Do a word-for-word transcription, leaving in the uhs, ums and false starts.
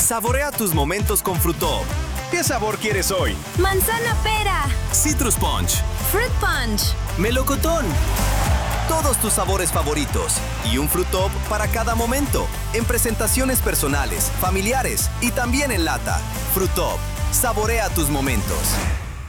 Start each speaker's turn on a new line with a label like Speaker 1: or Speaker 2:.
Speaker 1: Saborea tus momentos con Fruitop. ¿Qué sabor quieres hoy?
Speaker 2: Manzana pera.
Speaker 1: Citrus Punch.
Speaker 2: Fruit Punch.
Speaker 1: Melocotón. Todos tus sabores favoritos y un Fruitop para cada momento, en presentaciones personales, familiares y también en lata. Fruitop, saborea tus momentos.